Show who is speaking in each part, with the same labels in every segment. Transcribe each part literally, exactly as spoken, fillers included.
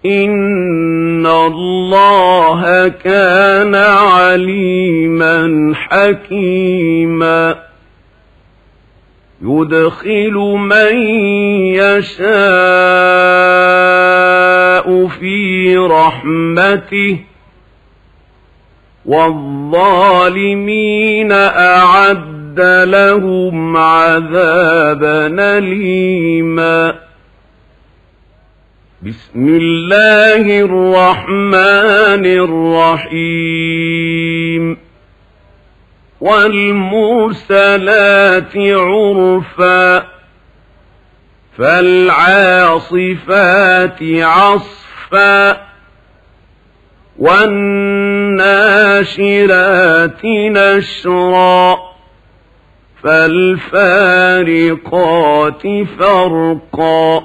Speaker 1: إن الله كان عليما حكيما يدخل من يشاء في رحمته والظالمين أعد لهم عذابا أليما. بسم الله الرحمن الرحيم. والمرسلات عرفا فالعاصفات عصفا والناشرات نشرا فالفارقات فرقا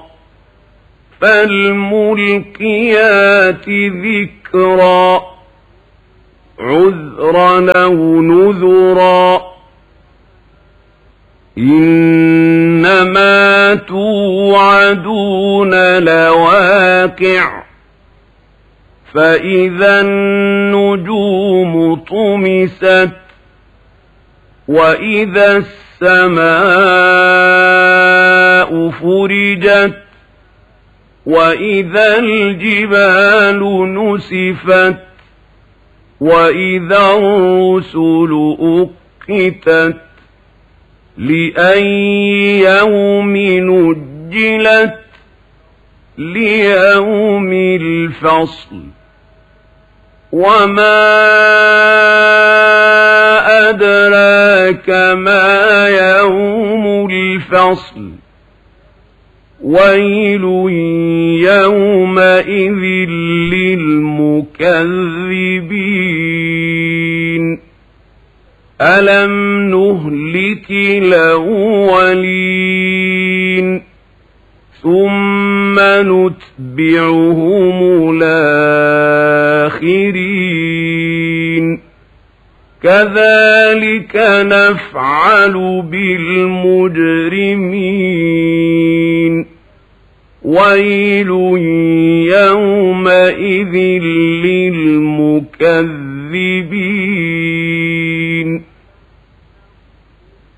Speaker 1: فالملقيات ذكرا عذرا أو نذرا إنما توعدون لواقع فإذا النجوم طمست وإذا السماء فرجت وإذا الجبال نسفت وإذا الرسل أقتت لأي يوم نجلت ليوم الفصل. وما أدراك ما يوم الفصل ويل يومئذ للمكذبين ألم نهلك الأولين ثم نتبعهم الآخرين كذلك نفعل بالمجرمين ويل يومئذ للمكذبين